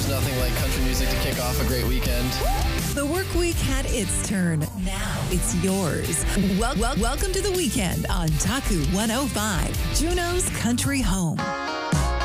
there's nothing like country music to kick off a great weekend. The work week had its turn. Now it's yours. Welcome to the weekend on Taku 105, Juneau's country home.